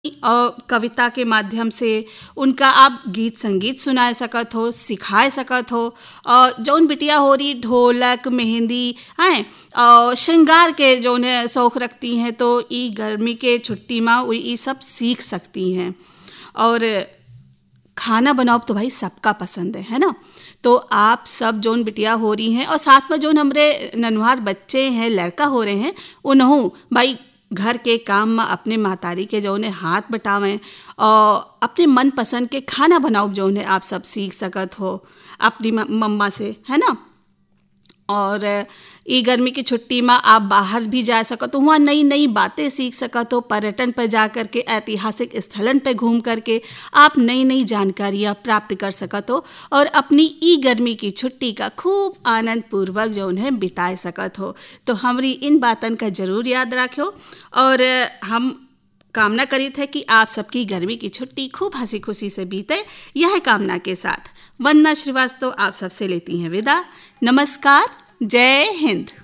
और कविता के माध्यम से उनका आप गीत संगीत सुनाए सकत हो, सिखाए सकत हो। और जौन बिटिया हो रही ढोलक मेहंदी हैं और श्रृंगार के जौन शौक़ रखती हैं तो ई गर्मी के छुट्टी में वो ये सब सीख सकती हैं। और खाना बनाओ तो भाई सबका पसंद है ना। तो आप सब जोन बिटिया हो रही हैं और साथ में जोन हमरे नन्हार बच्चे हैं, लड़का हो रहे हैं, उन्हों भाई घर के काम में अपने मातारी के जो उन्हें हाथ बटावें और अपने मन पसंद के खाना बनाओ जो उन्हें आप सब सीख सकत हो अपनी मम्मा से, है ना। और ये गर्मी की छुट्टी में आप बाहर भी जा सकत हो, वहाँ नई नई बातें सीख सकत हो। पर्यटन पर जा कर के, ऐतिहासिक स्थलन पर घूम करके आप नई नई जानकारियाँ प्राप्त कर सकत हो और अपनी ई गर्मी की छुट्टी का खूब आनंद पूर्वक जो उन्हें बिताए सकत हो। तो हमारी इन बातन का ज़रूर याद रखो और हम कामना करी थे कि आप सबकी गर्मी की छुट्टी खूब हंसी खुशी से बीते। यह कामना के साथ वंदना श्रीवास्तव आप सबसे लेती हैं विदा। नमस्कार, जय हिंद।